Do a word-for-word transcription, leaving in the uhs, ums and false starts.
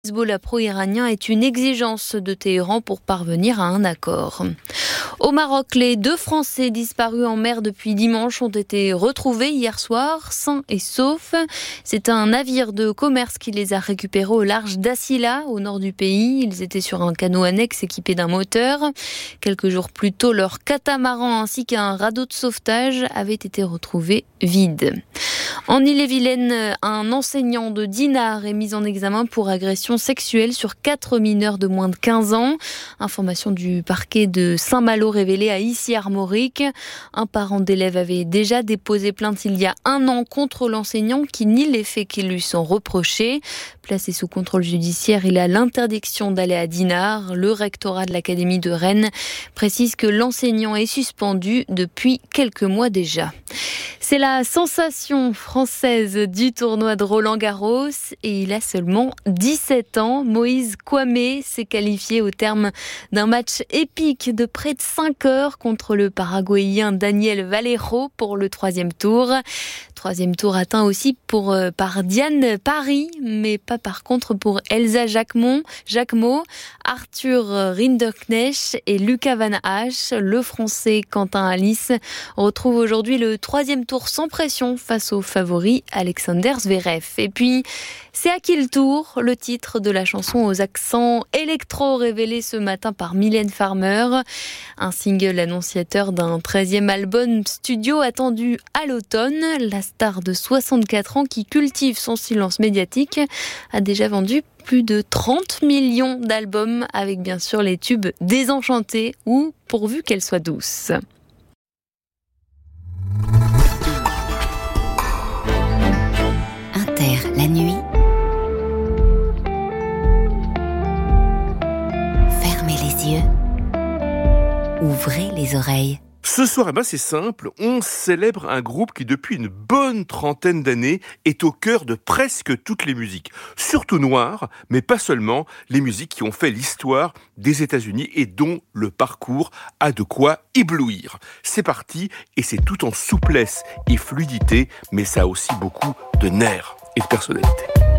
Hezbollah pro-iranien est une exigence de Téhéran pour parvenir à un accord. Au Maroc, les deux Français disparus en mer depuis dimanche ont été retrouvés hier soir, sains et saufs. C'est un navire de commerce qui les a récupérés au large d'Assila, au nord du pays. Ils étaient sur un canot annexe équipé d'un moteur. Quelques jours plus tôt, leur catamaran ainsi qu'un radeau de sauvetage avaient été retrouvés vides. En Ille-et-Vilaine, un enseignant de Dinard est mis en examen pour agression sexuelle sur quatre mineurs de moins de quinze ans. Information du parquet de Saint-Malo révélée à Issy-Armorique. Un parent d'élève avait déjà déposé plainte il y a un an contre l'enseignant qui nie les faits qui lui sont reprochés. Placé sous contrôle judiciaire, il a l'interdiction d'aller à Dinard. Le rectorat de l'Académie de Rennes précise que l'enseignant est suspendu depuis quelques mois déjà. C'est la sensation française du tournoi de Roland-Garros et il a seulement dix-sept ans. Moïse Kouamé s'est qualifié au terme d'un match épique de près de cinq heures contre le Paraguayen Daniel Vallejo pour le troisième tour. Troisième tour atteint aussi pour, euh, par Diane Paris, mais pas par contre pour Elsa Jacquemont, Jacquemot, Arthur Rinderknecht et Lucas Van Hache. Le Français Quentin Alice retrouve aujourd'hui le troisième tour sans pression face au favori Alexander Zverev. Et puis, c'est à qui le tour? Le titre de la chanson aux accents électro révélé ce matin par Mylène Farmer. Un single annonciateur d'un treizième album studio attendu à l'automne. La star de soixante-quatre ans qui cultive son silence médiatique a déjà vendu plus de trente millions d'albums avec bien sûr les tubes Désenchantés ou Pourvu qu'elle soit douce. Inter, la nuit. Fermez les yeux. Ouvrez les oreilles. Ce soir, eh ben, c'est simple, on célèbre un groupe qui depuis une bonne trentaine d'années est au cœur de presque toutes les musiques, surtout noires, mais pas seulement, les musiques qui ont fait l'histoire des États-Unis et dont le parcours a de quoi éblouir. C'est parti et c'est tout en souplesse et fluidité, mais ça a aussi beaucoup de nerfs et de personnalité.